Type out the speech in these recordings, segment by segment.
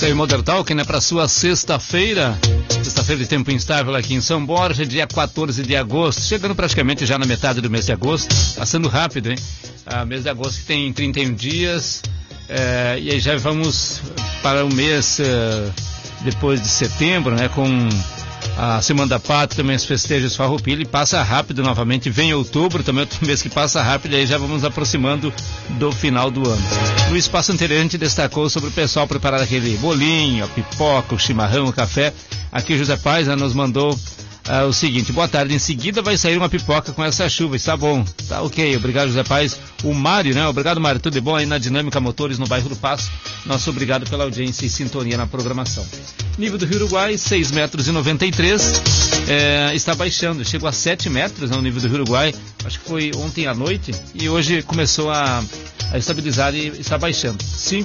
Tem Modern Talking, né, para sua sexta-feira de tempo instável aqui em São Borja, dia 14 de agosto, chegando praticamente já na metade do mês de agosto, passando rápido, hein? Mês de agosto que tem 31 dias, e aí já vamos para o mês depois de setembro, né, com a Semana da Pátria, também os festejos Farroupilha, e passa rápido novamente. Vem outubro, também outro mês que passa rápido, e aí já vamos aproximando do final do ano. No espaço anterior a gente destacou sobre o pessoal preparar aquele bolinho, a pipoca, o chimarrão, o café. Aqui o José Paz, né, nos mandou o seguinte: boa tarde, em seguida vai sair uma pipoca com essa chuva, está bom, tá ok, obrigado José Paz. O Mário, né, obrigado Mário, tudo de bom aí na Dinâmica Motores no bairro do Passo. Nosso obrigado pela audiência e sintonia na programação. Nível do Rio Uruguai, 6,93 metros, está baixando, chegou a 7 metros, né, o nível do Rio Uruguai, acho que foi ontem à noite, e hoje começou a estabilizar e está baixando.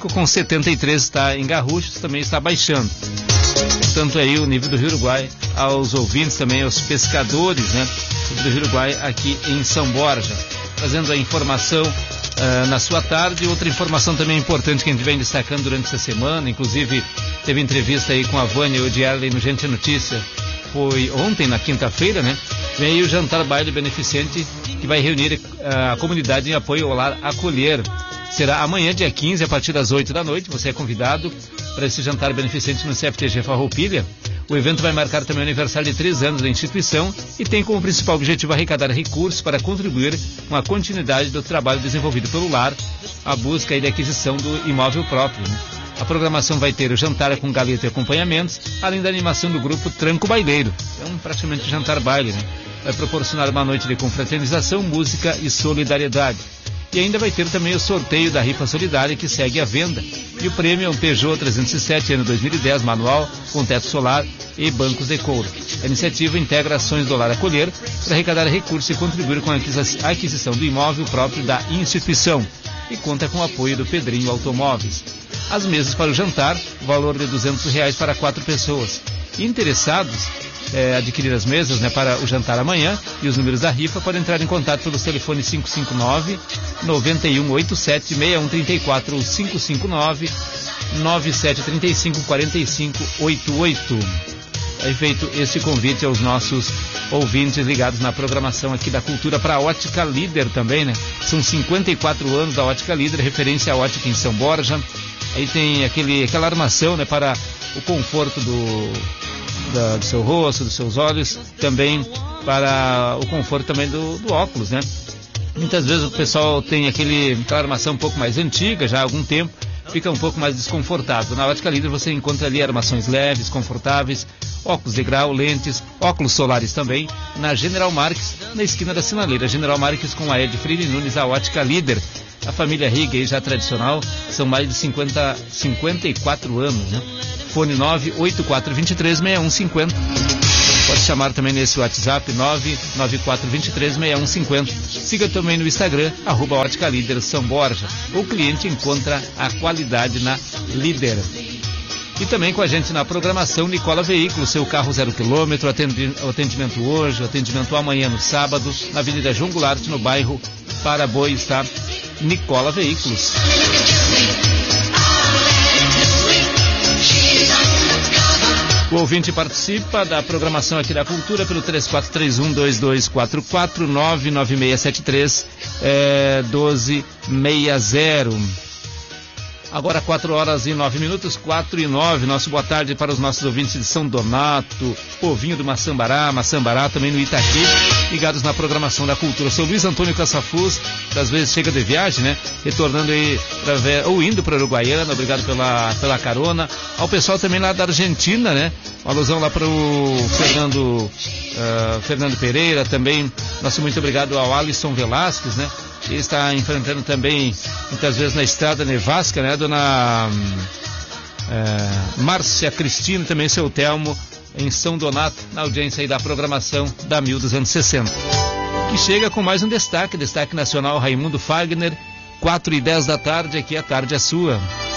5,73 está em Garruchos, também está baixando. Portanto, aí o nível do Rio Uruguai, aos ouvintes também, aos pescadores, né, do Rio Uruguai aqui em São Borja, trazendo a informação na sua tarde. Outra informação também importante que a gente vem destacando durante essa semana, inclusive teve entrevista aí com a Vânia Odiarley no Gente Notícia, foi ontem, na quinta-feira, né, vem aí o jantar baile beneficente que vai reunir a comunidade em apoio ao Lar Acolher. Será amanhã, dia 15, a partir das 8 da noite. Você é convidado para esse jantar beneficente no CFTG Farroupilha. O evento vai marcar também o aniversário de 3 anos da instituição e tem como principal objetivo arrecadar recursos para contribuir com a continuidade do trabalho desenvolvido pelo lar, a busca e a aquisição do imóvel próprio, né? A programação vai ter o jantar com galeto e acompanhamentos, além da animação do grupo Tranco Baileiro. É praticamente jantar baile, né? Vai proporcionar uma noite de confraternização, música e solidariedade. E ainda vai ter também o sorteio da rifa solidária, que segue à venda. E o prêmio é um Peugeot 307 ano 2010 manual, com teto solar e bancos de couro. A iniciativa integra ações do Lar Acolher para arrecadar recursos e contribuir com a aquisição do imóvel próprio da instituição. E conta com o apoio do Pedrinho Automóveis. As mesas para o jantar, valor de R$200 para 4 pessoas. Interessados adquirir as mesas, né, para o jantar amanhã, e os números da rifa, podem entrar em contato pelos telefones 559-9187-6134 ou 559-9735-4588. É feito esse convite aos nossos ouvintes ligados na programação aqui da Cultura para a Ótica Líder também, né? São 54 anos da Ótica Líder, referência à ótica em São Borja. Aí tem aquela armação, né, para o conforto do seu rosto, dos seus olhos, também para o conforto também do óculos, né? Muitas vezes o pessoal tem aquela armação um pouco mais antiga, já há algum tempo, fica um pouco mais desconfortável. Na Ótica Líder você encontra ali armações leves, confortáveis, óculos de grau, lentes, óculos solares também, na General Marques, na esquina da Sinaleira. General Marques com a Ed Freire Nunes, a Ótica Líder. A família Rigg, já tradicional, são mais de 54 anos, né? Fone 984236150. Pode chamar também nesse WhatsApp 994236150. Siga também no Instagram, @Ótica Líder São Borja. O cliente encontra a qualidade na Líder. E também com a gente na programação, Nicola Veículos, seu carro 0 km, atendimento hoje, atendimento amanhã no sábado, na Avenida João Goulart, no bairro Paraboy, está Nicola Veículos. O ouvinte participa da programação aqui da Cultura pelo 3431-2244, 99673-1260. Agora 4 horas e 9 minutos, 4 e 9. Nosso boa tarde para os nossos ouvintes de São Donato, Povinho do Maçambará, também no Itaqui, ligados na programação da Cultura. Seu Luiz Antônio Caçafuz, que às vezes chega de viagem, né? Retornando aí, ou indo para a Uruguaiana, obrigado pela carona. Ao pessoal também lá da Argentina, né? Uma alusão lá para o Fernando Pereira, também. Nosso muito obrigado ao Alisson Velasquez, né? E está enfrentando também, muitas vezes na estrada nevasca, né? Dona Márcia Cristina, também seu Telmo, em São Donato, na audiência aí da programação da 1260. Que chega com mais um destaque nacional, Raimundo Fagner, 4 e 10 da tarde, aqui a tarde é sua.